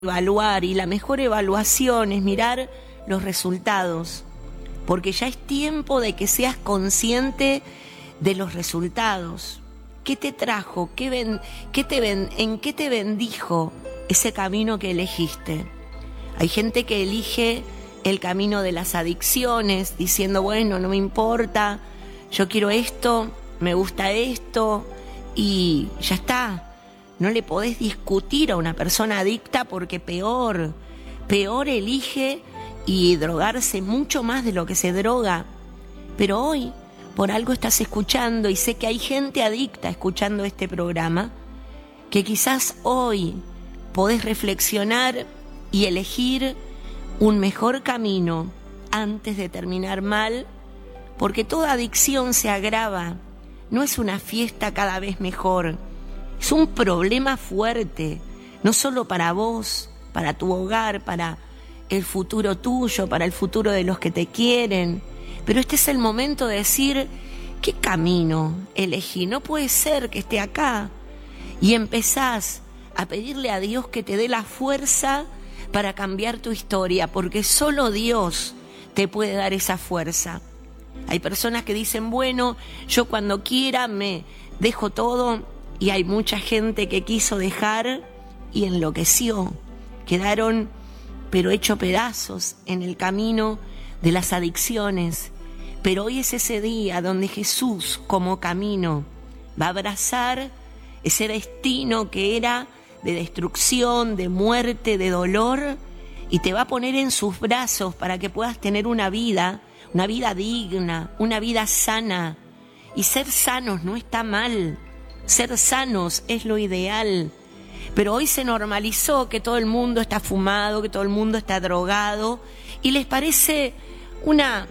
evaluar, y la mejor evaluación es mirar los resultados, porque ya es tiempo de que seas consciente de los resultados. ¿Qué te trajo? ¿En qué te bendijo ese camino que elegiste? Hay gente que elige el camino de las adicciones, diciendo, bueno, no me importa, yo quiero esto, me gusta esto, y ya está. No le podés discutir a una persona adicta porque peor elige y drogarse mucho más de lo que se droga. Pero hoy, por algo estás escuchando, y sé que hay gente adicta escuchando este programa, que quizás hoy podés reflexionar y elegir un mejor camino antes de terminar mal, porque toda adicción se agrava, no es una fiesta cada vez mejor. Es un problema fuerte, no solo para vos, para tu hogar, para el futuro tuyo, para el futuro de los que te quieren. Pero este es el momento de decir, ¿qué camino elegí? No puede ser que esté acá. Y empezás a pedirle a Dios que te dé la fuerza para cambiar tu historia, porque solo Dios te puede dar esa fuerza. Hay personas que dicen, bueno, yo cuando quiera me dejo todo. Y hay mucha gente que quiso dejar y enloqueció. Quedaron, pero hecho pedazos en el camino de las adicciones. Pero hoy es ese día donde Jesús, como camino, va a abrazar ese destino que era de destrucción, de muerte, de dolor, y te va a poner en sus brazos para que puedas tener una vida digna, una vida sana. Y ser sanos no está mal. Ser sanos es lo ideal, pero hoy se normalizó que todo el mundo está fumado, que todo el mundo está drogado, y les parece una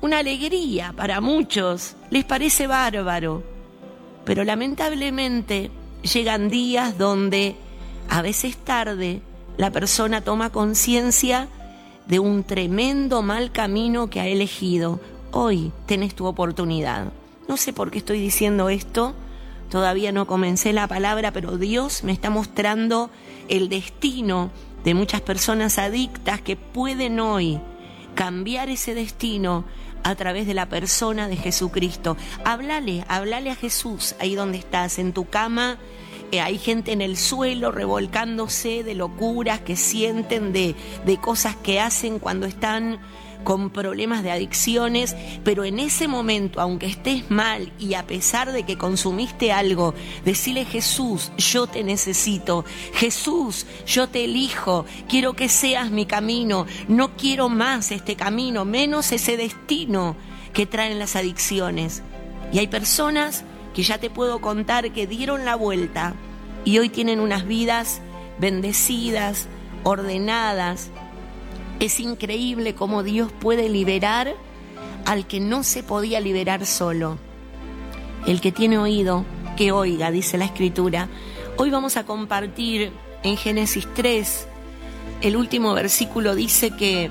alegría para muchos, les parece bárbaro. Pero lamentablemente llegan días donde, a veces tarde, la persona toma conciencia de un tremendo mal camino que ha elegido. Hoy tenés tu oportunidad. No sé por qué estoy diciendo esto. Todavía no comencé la palabra, pero Dios me está mostrando el destino de muchas personas adictas que pueden hoy cambiar ese destino a través de la persona de Jesucristo. Háblale a Jesús ahí donde estás, en tu cama. Hay gente en el suelo revolcándose de locuras que sienten, de cosas que hacen cuando están con problemas de adicciones, pero en ese momento, aunque estés mal y a pesar de que consumiste algo, decile, Jesús, yo te necesito, Jesús, yo te elijo, quiero que seas mi camino, no quiero más este camino, menos ese destino que traen las adicciones. Y hay personas que ya te puedo contar que dieron la vuelta y hoy tienen unas vidas bendecidas, ordenadas. Es increíble cómo Dios puede liberar al que no se podía liberar solo. El que tiene oído, que oiga, dice la Escritura. Hoy vamos a compartir en Génesis 3, el último versículo dice que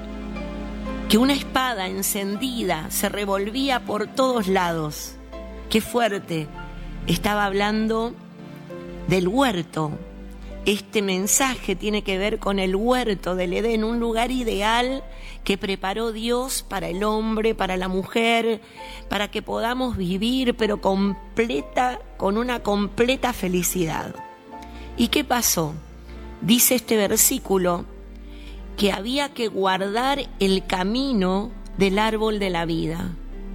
una espada encendida se revolvía por todos lados. ¡Qué fuerte! Estaba hablando del huerto. Este mensaje tiene que ver con el huerto del Edén, un lugar ideal que preparó Dios para el hombre, para la mujer, para que podamos vivir, pero con una completa felicidad. ¿Y qué pasó? Dice este versículo que había que guardar el camino del árbol de la vida.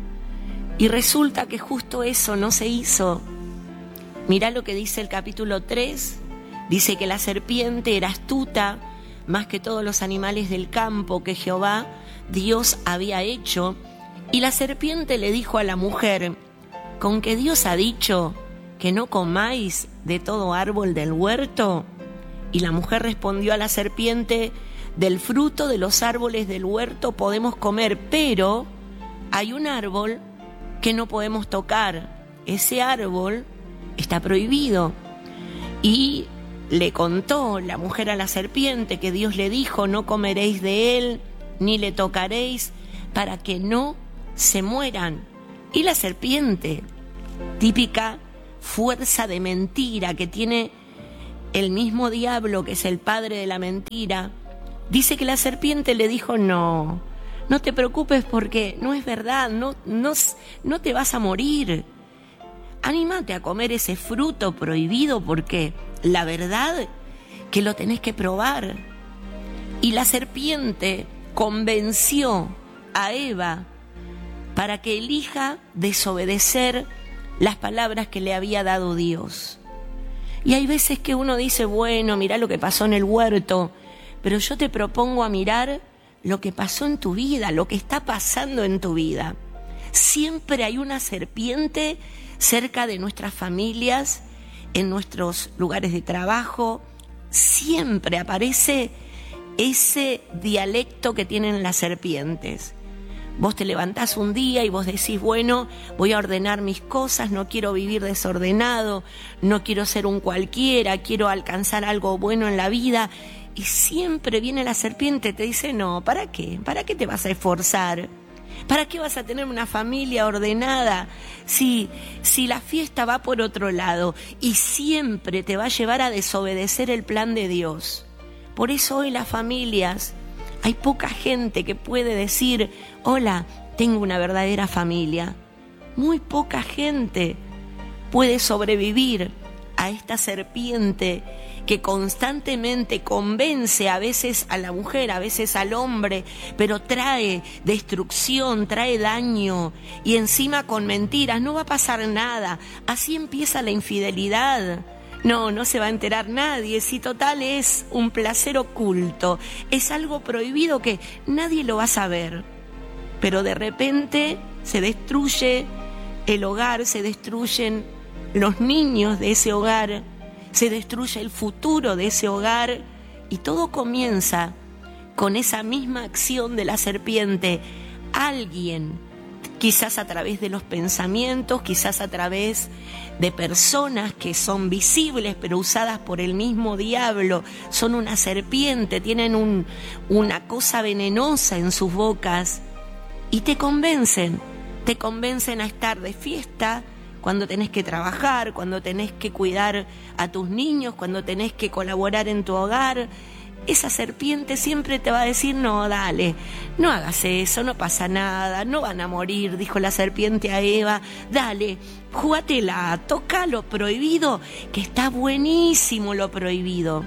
Y resulta que justo eso no se hizo. Mirá lo que dice el capítulo 3. Dice que la serpiente era astuta más que todos los animales del campo que Jehová, Dios, había hecho. Y la serpiente le dijo a la mujer, ¿con que Dios ha dicho que no comáis de todo árbol del huerto? Y la mujer respondió a la serpiente, del fruto de los árboles del huerto podemos comer, pero hay un árbol que no podemos tocar. Ese árbol está prohibido. Y le contó la mujer a la serpiente que Dios le dijo, no comeréis de él, ni le tocaréis, para que no se mueran. Y la serpiente, típica fuerza de mentira que tiene el mismo diablo, que es el padre de la mentira, dice que la serpiente le dijo: no te preocupes porque no es verdad, no te vas a morir. Anímate a comer ese fruto prohibido porque la verdad que lo tenés que probar. Y la serpiente convenció a Eva para que elija desobedecer las palabras que le había dado Dios. Y hay veces que uno dice: bueno, mirá lo que pasó en el huerto, pero yo te propongo a mirar lo que pasó en tu vida, lo que está pasando en tu vida. Siempre hay una serpiente cerca de nuestras familias, en nuestros lugares de trabajo. Siempre aparece ese dialecto que tienen las serpientes. Vos te levantás un día y vos decís: bueno, voy a ordenar mis cosas, no quiero vivir desordenado, no quiero ser un cualquiera, quiero alcanzar algo bueno en la vida. Y siempre viene la serpiente y te dice: no, ¿para qué? ¿Para qué te vas a esforzar? ¿Para qué vas a tener una familia ordenada si la fiesta va por otro lado? Y siempre te va a llevar a desobedecer el plan de Dios. Por eso hoy las familias, hay poca gente que puede decir: hola, tengo una verdadera familia. Muy poca gente puede sobrevivir a esta serpiente que constantemente convence a veces a la mujer, a veces al hombre, pero trae destrucción, trae daño, y encima con mentiras: no va a pasar nada. Así empieza la infidelidad. No se va a enterar nadie, si total es un placer oculto, es algo prohibido que nadie lo va a saber. Pero de repente se destruye el hogar, se destruyen los niños de ese hogar, se destruye el futuro de ese hogar, y todo comienza con esa misma acción de la serpiente. Alguien, quizás a través de los pensamientos, quizás a través de personas que son visibles pero usadas por el mismo diablo, son una serpiente, tienen una cosa venenosa en sus bocas y te convencen a estar de fiesta cuando tenés que trabajar, cuando tenés que cuidar a tus niños, cuando tenés que colaborar en tu hogar. Esa serpiente siempre te va a decir: no, dale, no hagas eso, no pasa nada, no van a morir, dijo la serpiente a Eva, dale, jugátela, toca lo prohibido, que está buenísimo lo prohibido.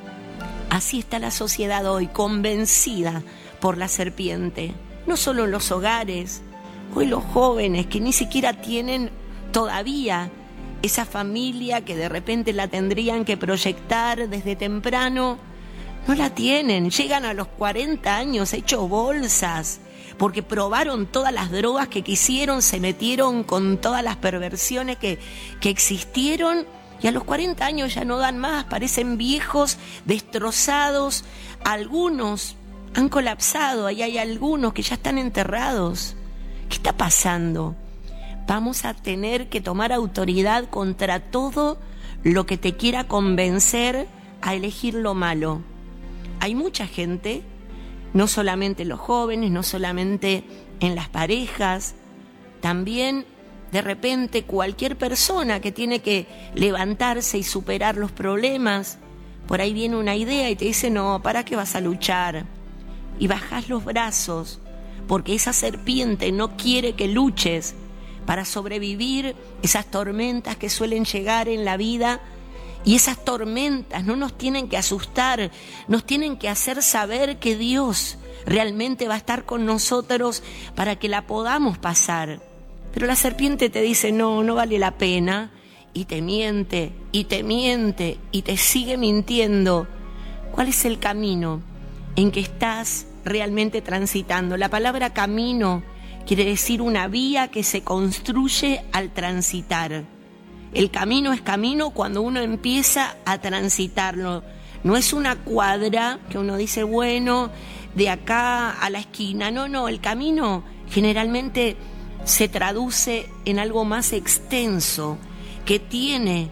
Así está la sociedad hoy, convencida por la serpiente, no solo en los hogares. Hoy los jóvenes que ni siquiera tienen todavía esa familia que de repente la tendrían que proyectar desde temprano, no la tienen, llegan a los 40 años hechos bolsas, porque probaron todas las drogas que quisieron, se metieron con todas las perversiones que existieron, y a los 40 años ya no dan más, parecen viejos, destrozados. Algunos han colapsado, ahí hay algunos que ya están enterrados. ¿Qué está pasando? Vamos a tener que tomar autoridad contra todo lo que te quiera convencer a elegir lo malo. Hay mucha gente, no solamente los jóvenes, no solamente en las parejas, también de repente cualquier persona que tiene que levantarse y superar los problemas. Por ahí viene una idea y te dice: no, ¿para qué vas a luchar? Y bajás los brazos, porque esa serpiente no quiere que luches para sobrevivir esas tormentas que suelen llegar en la vida. Y esas tormentas no nos tienen que asustar, nos tienen que hacer saber que Dios realmente va a estar con nosotros para que la podamos pasar. Pero la serpiente te dice: no vale la pena, y te miente, y te miente, y te sigue mintiendo. ¿Cuál es el camino en que estás realmente transitando? La palabra camino quiere decir una vía que se construye al transitar. El camino es camino cuando uno empieza a transitarlo. No es una cuadra que uno dice: bueno, de acá a la esquina. No, el camino generalmente se traduce en algo más extenso, que tiene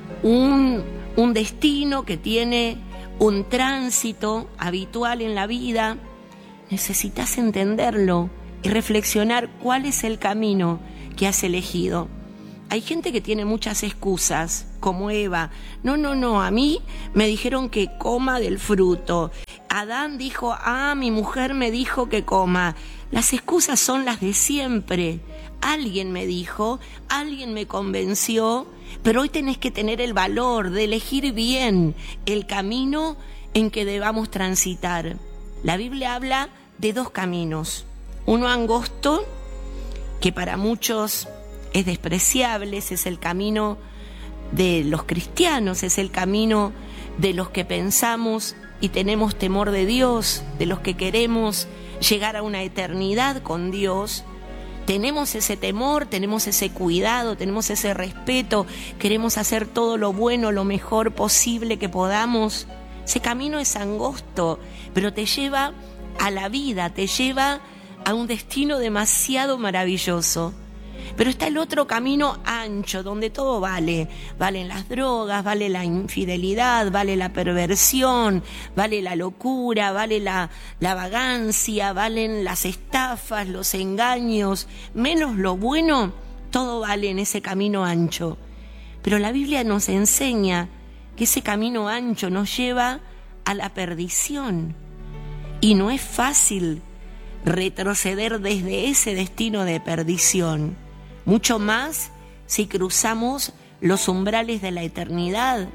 un destino, que tiene un tránsito habitual en la vida. Necesitas entenderlo y reflexionar cuál es el camino que has elegido. Hay gente que tiene muchas excusas, como Eva. No, a mí me dijeron que coma del fruto. Adán dijo, mi mujer me dijo que coma. Las excusas son las de siempre. Alguien me dijo, alguien me convenció, pero hoy tenés que tener el valor de elegir bien el camino en que debamos transitar. La Biblia habla de dos caminos. Uno angosto, que para muchos es despreciable, ese es el camino de los cristianos, es el camino de los que pensamos y tenemos temor de Dios, de los que queremos llegar a una eternidad con Dios. Tenemos ese temor, tenemos ese cuidado, tenemos ese respeto, queremos hacer todo lo bueno, lo mejor posible que podamos. Ese camino es angosto, pero te lleva a la vida, te lleva a un destino demasiado maravilloso. Pero está el otro camino ancho, donde todo vale. Valen las drogas, vale la infidelidad, vale la perversión, vale la locura, vale la vagancia, valen las estafas, los engaños. Menos lo bueno, todo vale en ese camino ancho. Pero la Biblia nos enseña que ese camino ancho nos lleva a la perdición. Y no es fácil retroceder desde ese destino de perdición. Mucho más si cruzamos los umbrales de la eternidad.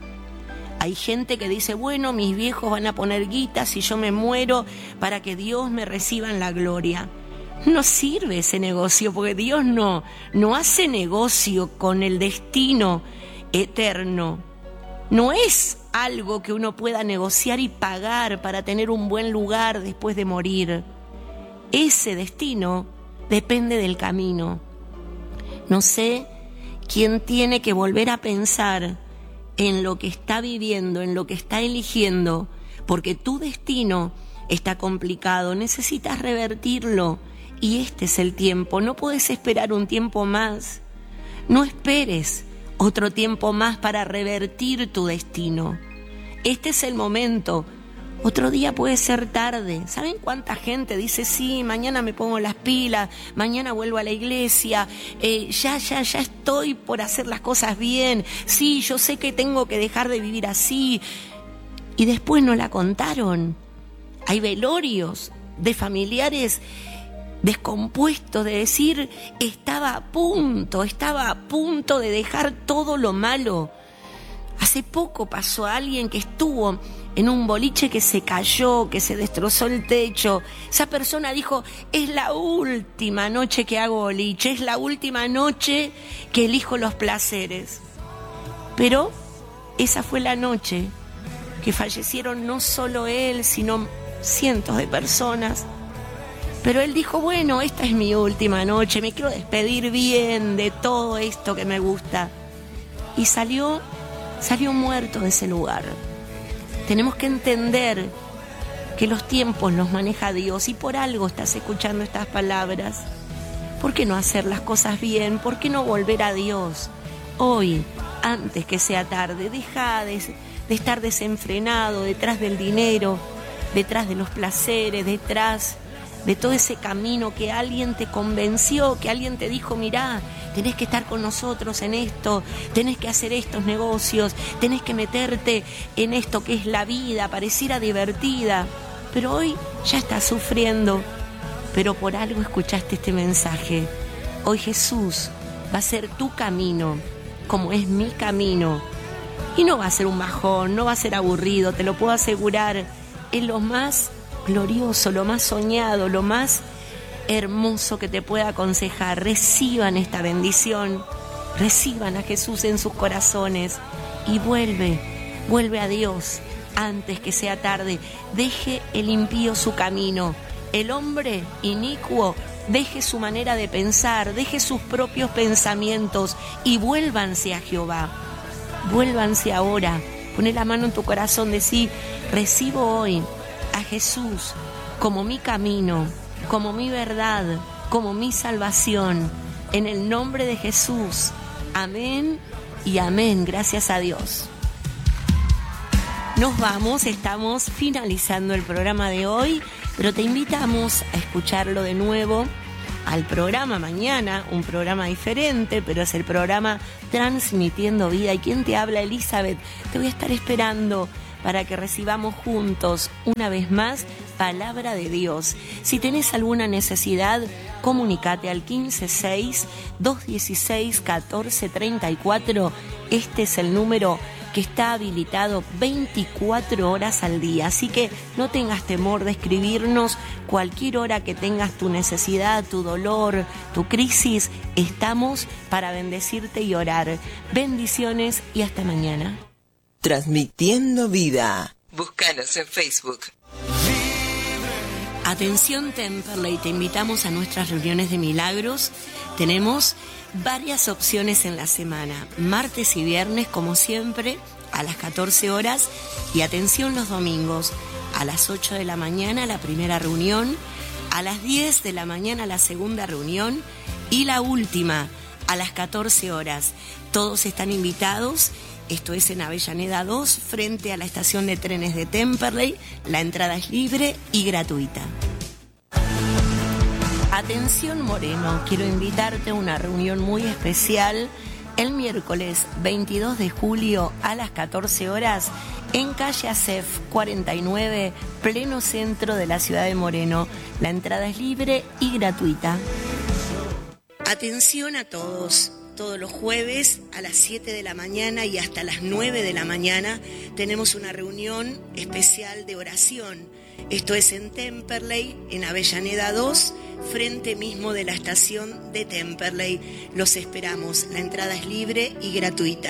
Hay gente que dice, bueno, mis viejos van a poner guita si yo me muero para que Dios me reciba en la gloria. No sirve ese negocio, porque Dios no hace negocio con el destino eterno. No es algo que uno pueda negociar y pagar para tener un buen lugar después de morir. Ese destino depende del camino. No sé quién tiene que volver a pensar en lo que está viviendo, en lo que está eligiendo, porque tu destino está complicado, necesitas revertirlo y este es el tiempo. No puedes esperar un tiempo más, no esperes otro tiempo más para revertir tu destino. Este es el momento. Otro día puede ser tarde. ¿Saben cuánta gente dice, sí, mañana me pongo las pilas, mañana vuelvo a la iglesia, ya estoy por hacer las cosas bien, sí, yo sé que tengo que dejar de vivir así? Y después no la contaron. Hay velorios de familiares descompuestos de decir, estaba a punto de dejar todo lo malo. Hace poco pasó a alguien que estuvo en un boliche que se cayó, que se destrozó el techo. Esa persona dijo, es la última noche que hago boliche, es la última noche que elijo los placeres. Pero esa fue la noche que fallecieron no solo él, sino cientos de personas. Pero él dijo, bueno, esta es mi última noche, me quiero despedir bien de todo esto que me gusta. Y salió muerto de ese lugar. Tenemos que entender que los tiempos los maneja Dios y por algo estás escuchando estas palabras. ¿Por qué no hacer las cosas bien? ¿Por qué no volver a Dios? Hoy, antes que sea tarde, deja de estar desenfrenado detrás del dinero, detrás de los placeres, detrás de todo ese camino que alguien te convenció, que alguien te dijo, mirá, tenés que estar con nosotros en esto, tenés que hacer estos negocios, tenés que meterte en esto que es la vida, pareciera divertida, pero hoy ya estás sufriendo, pero por algo escuchaste este mensaje. Hoy Jesús va a ser tu camino, como es mi camino, y no va a ser un bajón, no va a ser aburrido, te lo puedo asegurar, es lo más glorioso, lo más soñado, lo más hermoso que te pueda aconsejar. Reciban esta bendición, reciban a Jesús en sus corazones y vuelve a Dios antes que sea tarde. Deje el impío su camino, el hombre inicuo deje su manera de pensar, deje sus propios pensamientos y vuélvanse a Jehová. Vuélvanse ahora, poné la mano en tu corazón, decí, recibo hoy a Jesús como mi camino, como mi verdad, como mi salvación, en el nombre de Jesús. Amén y amén. Gracias a Dios. Nos vamos, estamos finalizando el programa de hoy, pero te invitamos a escucharlo de nuevo al programa mañana, un programa diferente, pero es el programa Transmitiendo Vida. ¿Y quién te habla? Elizabeth. Te voy a estar esperando para que recibamos juntos, una vez más, palabra de Dios. Si tenés alguna necesidad, comunicate al 156-216-1434. Este es el número que está habilitado 24 horas al día. Así que no tengas temor de escribirnos cualquier hora que tengas tu necesidad, tu dolor, tu crisis. Estamos para bendecirte y orar. Bendiciones y hasta mañana. Transmitiendo Vida. Búscanos en Facebook. Atención Temperley, te invitamos a nuestras reuniones de milagros. Tenemos varias opciones en la semana, martes y viernes como siempre a las 14 horas y atención los domingos a las 8 de la mañana la primera reunión, a las 10 de la mañana la segunda reunión y la última a las 14 horas. Todos están invitados. Esto es en Avellaneda 2, frente a la estación de trenes de Temperley. La entrada es libre y gratuita. Atención Moreno, quiero invitarte a una reunión muy especial el miércoles 22 de julio a las 14 horas en calle Acef 49, pleno centro de la ciudad de Moreno. La entrada es libre y gratuita. Atención a todos. Todos los jueves a las 7 de la mañana y hasta las 9 de la mañana tenemos una reunión especial de oración. Esto es en Temperley, en Avellaneda 2, frente mismo de la estación de Temperley. Los esperamos. La entrada es libre y gratuita.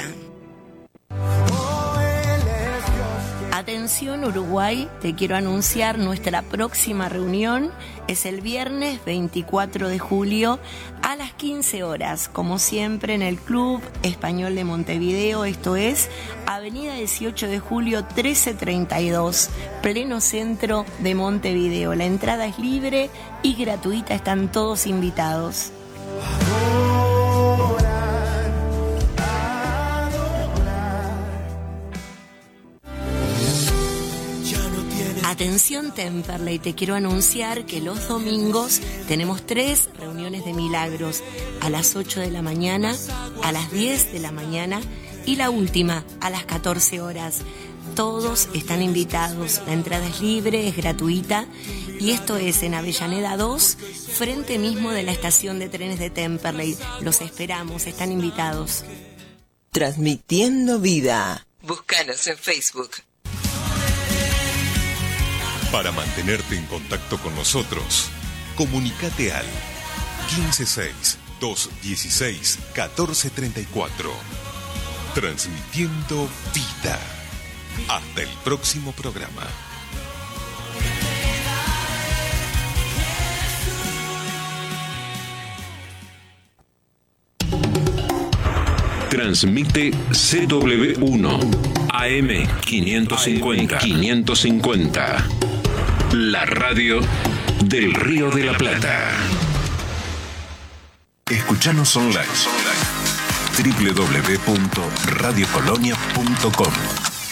Atención Uruguay, te quiero anunciar nuestra próxima reunión. Es el viernes 24 de julio a las 15 horas, como siempre en el Club Español de Montevideo. Esto es Avenida 18 de julio 1332, pleno centro de Montevideo. La entrada es libre y gratuita, están todos invitados. Atención Temperley, te quiero anunciar que los domingos tenemos 3 reuniones de milagros, a las 8 de la mañana, a las 10 de la mañana y la última a las 14 horas. Todos están invitados, la entrada es libre, es gratuita y esto es en Avellaneda 2, frente mismo de la estación de trenes de Temperley. Los esperamos, están invitados. Transmitiendo Vida. Búscanos en Facebook. Para mantenerte en contacto con nosotros, comunícate al 156-216-1434. Transmitiendo Vida. Hasta el próximo programa. Transmite CW1 AM 550. La radio del Río de la Plata. Escuchanos online. www.radiocolonia.com